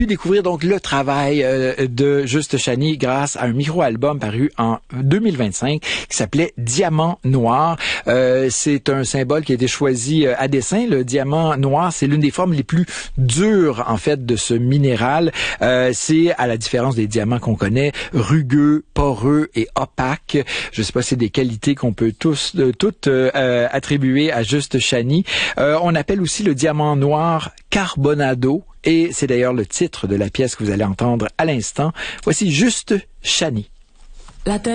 Pu découvrir donc le travail de Juste Chany grâce à un micro-album paru en 2025 qui s'appelait Diamant Noir. C'est un symbole qui a été choisi à dessein. Le diamant noir, c'est l'une des formes les plus dures en fait de ce minéral. C'est à la différence des diamants qu'on connaît, rugueux, poreux et opaques. Je sais pas si c'est des qualités qu'on peut toutes attribuer à Juste Chany. On appelle aussi le diamant noir Carbonado. Et c'est d'ailleurs le titre de la pièce que vous allez entendre à l'instant. Voici Juste Chany.